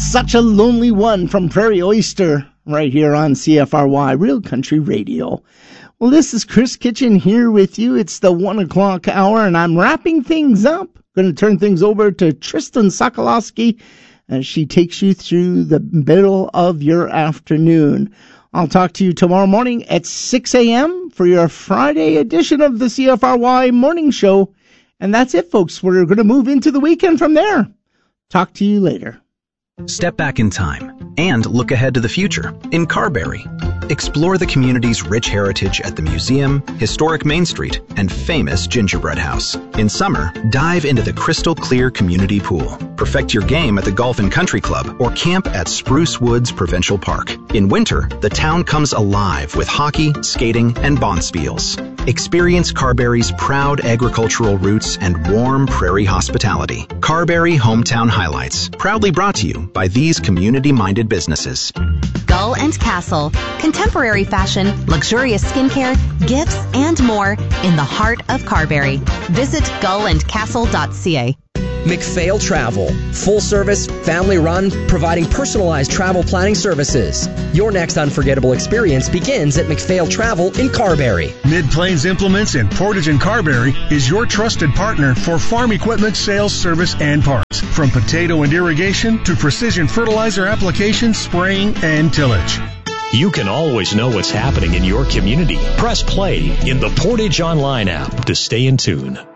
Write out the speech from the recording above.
Such a Lonely One from Prairie Oyster right here on CFRY Real Country Radio. Well, this is Chris Kitchen here with you. It's the 1 o'clock hour, and I'm wrapping things up. Going to turn things over to Tristan Sokolowski as she takes you through the middle of your afternoon. I'll talk to you tomorrow morning at 6 a.m. for your Friday edition of the CFRY Morning Show. And that's it, folks. We're going to move into the weekend from there. Talk to you later. Step back in time and look ahead to the future in Carberry. Explore the community's rich heritage at the museum, historic Main Street, and famous gingerbread house. In summer, dive into the crystal clear community pool. Perfect your game at the Golf and Country Club or camp at Spruce Woods Provincial Park. In winter, the town comes alive with hockey, skating, and bonspiels. Experience Carberry's proud agricultural roots and warm prairie hospitality. Carberry Hometown Highlights, proudly brought to you by these community-minded businesses. Gull and Castle. Contemporary fashion, luxurious skincare, gifts, and more in the heart of Carberry. Visit gullandcastle.ca. McPhail Travel. Full service, family run, providing personalized travel planning services. Your next unforgettable experience begins at McPhail Travel in Carberry. Mid-Plains Implements in Portage and Carberry is your trusted partner for farm equipment sales, service, and parts. From potato and irrigation to precision fertilizer application, spraying, and tillage. You can always know what's happening in your community. Press play in the Portage Online app to stay in tune.